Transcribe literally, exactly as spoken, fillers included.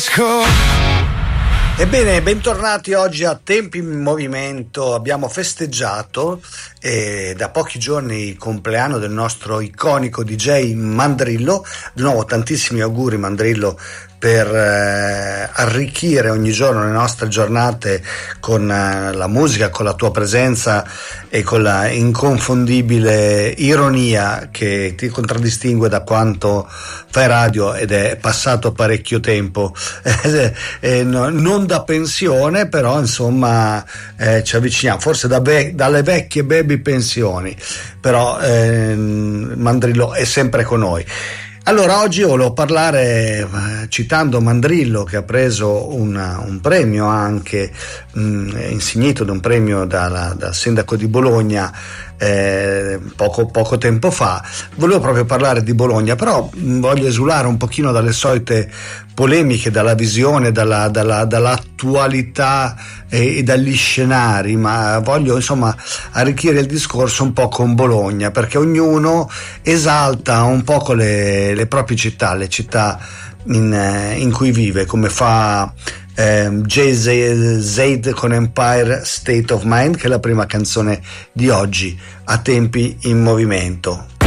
Ebbene, bentornati oggi a Tempi in Movimento. Abbiamo festeggiato eh, da pochi giorni il compleanno del nostro iconico D J Mandrillo. Di nuovo tantissimi auguri, Mandrillo, per eh, arricchire ogni giorno le nostre giornate con eh, la musica, con la tua presenza e con la inconfondibile ironia che ti contraddistingue da quanto fai radio, ed è passato parecchio tempo, eh, eh, no, non da pensione, però insomma eh, ci avviciniamo, forse da be- dalle vecchie baby pensioni, però eh, Mandrillo è sempre con noi. Allora, oggi volevo parlare, eh, citando Mandrillo, che ha preso una, un premio anche, mh, insignito di un premio dalla, dal sindaco di Bologna eh, poco, poco tempo fa. Volevo proprio parlare di Bologna, però mh, voglio esulare un pochino dalle solite polemiche, dalla visione, dalla, dalla, dall'attualità e, e dagli scenari, ma voglio insomma arricchire il discorso un po' con Bologna, perché ognuno esalta un poco le, le proprie città, le città in, in cui vive, come fa eh, Jay-Z con Empire State of Mind, che è la prima canzone di oggi a Tempi in Movimento.